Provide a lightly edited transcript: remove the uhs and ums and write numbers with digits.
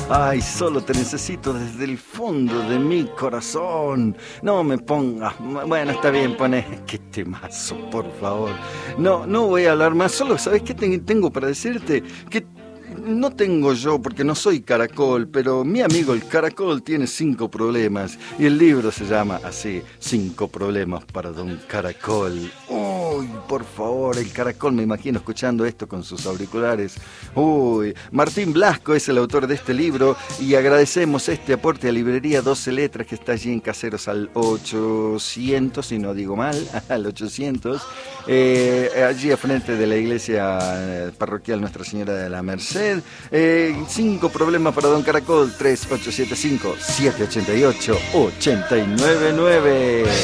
Ay, solo te necesito desde el fondo de mi corazón. No me pongas... Bueno, está bien, poné... Qué temazo, por favor. No voy a hablar más. Solo, ¿sabes qué tengo para decirte? Que no tengo yo, porque no soy Caracol, pero mi amigo el Caracol tiene 5 problemas. Y el libro se llama así, 5 problemas para Don Caracol. Uy, por favor, el Caracol, me imagino escuchando esto con sus auriculares. Uy, Martín Blasco es el autor de este libro y agradecemos este aporte a Librería 12 Letras que está allí en Caseros al 800, si no digo mal, al 800, allí a frente de la iglesia parroquial Nuestra Señora de la Merced. 5 problemas para Don Caracol, 3875-788-899.